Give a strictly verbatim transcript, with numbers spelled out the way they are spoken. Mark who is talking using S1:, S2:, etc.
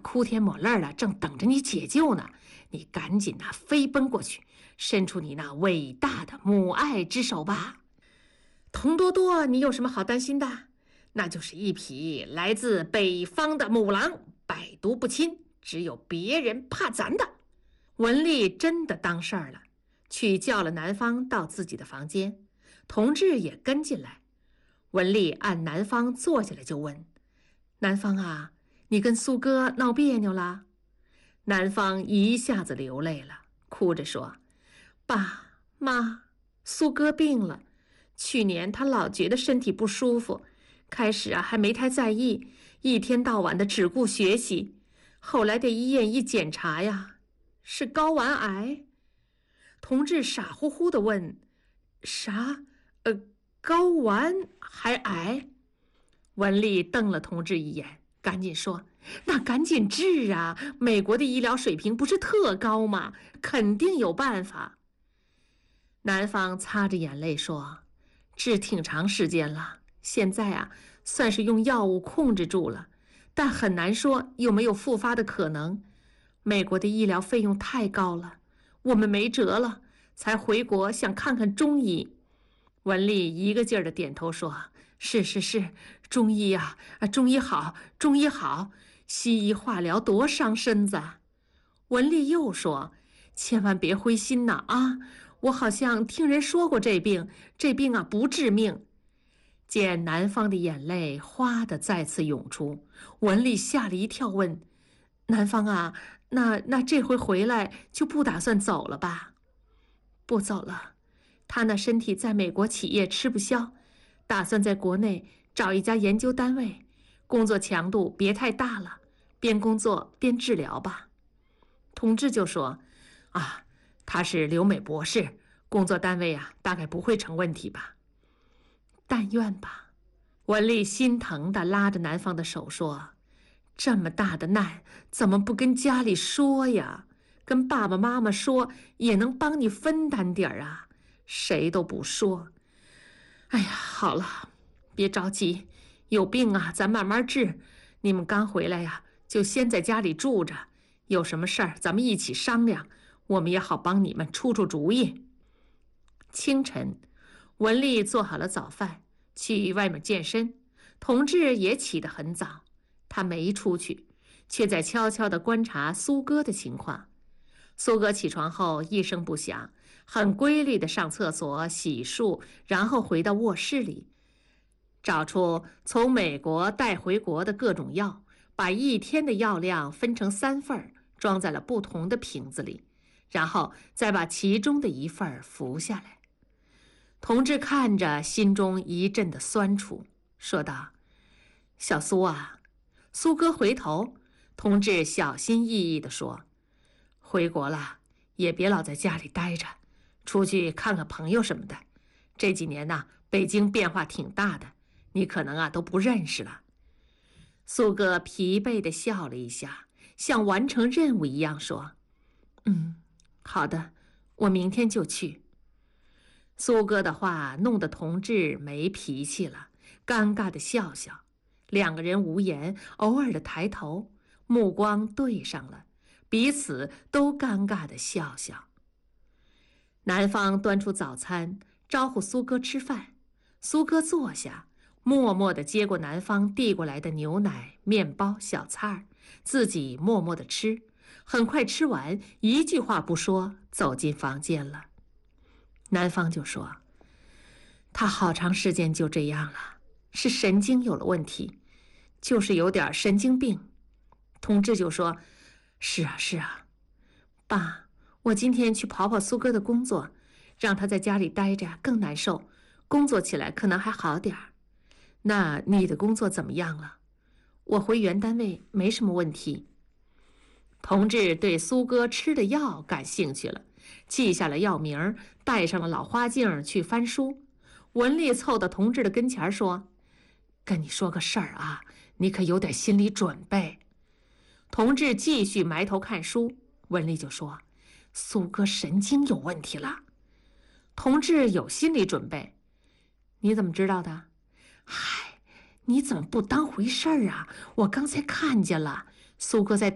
S1: 哭天抹泪的，正等着你解救呢。你赶紧呐、啊、飞奔过去，伸出你那伟大的母爱之手吧。童多多，你有什么好担心的？那就是一匹来自北方的母狼，百毒不侵，只有别人怕咱的。文丽真的当事儿了，去叫了南方到自己的房间，同志也跟进来。文丽按南方坐下来就问：南方啊，你跟苏哥闹别扭了？南方一下子流泪了，哭着说：爸妈，苏哥病了，去年他老觉得身体不舒服，开始啊还没太在意，一天到晚的只顾学习，后来这医院一检查呀，是睾丸癌。同志傻乎乎地问：啥？呃，睾丸还癌？文丽瞪了同志一眼，赶紧说：那赶紧治啊，美国的医疗水平不是特高吗？肯定有办法。南方擦着眼泪说：治挺长时间了，现在啊算是用药物控制住了，但很难说有没有复发的可能。美国的医疗费用太高了，我们没辙了，才回国想看看中医。文丽一个劲儿的点头说：是是是，中医啊，中医好，中医好，西医化疗多伤身子。文丽又说：千万别灰心呐啊，我好像听人说过这病，这病啊不致命。见南方的眼泪哗的再次涌出，文丽吓了一跳，问：南方啊，那那这回回来就不打算走了吧？不走了，他那身体在美国企业吃不消，打算在国内找一家研究单位，工作强度别太大了，边工作边治疗吧。同志就说：啊，他是留美博士，工作单位啊大概不会成问题吧。但愿吧。文丽心疼地拉着南方的手说：这么大的难怎么不跟家里说呀？跟爸爸妈妈说也能帮你分担点儿啊，谁都不说。哎呀，好了，别着急，有病啊咱慢慢治，你们刚回来呀，就先在家里住着，有什么事儿咱们一起商量，我们也好帮你们出出主意。清晨，文丽做好了早饭，去外面健身，同志也起得很早，他没出去，却在悄悄地观察苏哥的情况。苏哥起床后一声不响，很规律地上厕所洗漱，然后回到卧室里，找出从美国带回国的各种药，把一天的药量分成三份，装在了不同的瓶子里，然后再把其中的一份服下来。同志看着，心中一阵的酸楚，说道：小苏啊。苏哥回头，同志小心翼翼地说：回国了也别老在家里待着，出去看看朋友什么的。这几年呢，北京变化挺大的，你可能啊都不认识了。苏哥疲惫地笑了一下，像完成任务一样说：嗯，好的，我明天就去。苏哥的话弄得同志没脾气了，尴尬地笑笑。两个人无言，偶尔的抬头，目光对上了，彼此都尴尬地笑笑。南方端出早餐，招呼苏哥吃饭。苏哥坐下，默默地接过南方递过来的牛奶、面包、小菜，自己默默地吃。很快吃完，一句话不说，走进房间了。南方就说：他好长时间就这样了，是神经有了问题，就是有点神经病。同志就说：是啊是啊，爸，我今天去跑跑苏哥的工作，让他在家里待着更难受，工作起来可能还好点儿。那你的工作怎么样了？我回原单位没什么问题。同志对苏哥吃的药感兴趣了，记下了药名，戴上了老花镜去翻书。文丽凑到同志的跟前说：跟你说个事儿啊，你可有点心理准备。同志继续埋头看书，文丽就说：苏哥神经有问题了。同志有心理准备。你怎么知道的？嗨，你怎么不当回事儿啊？我刚才看见了，苏哥在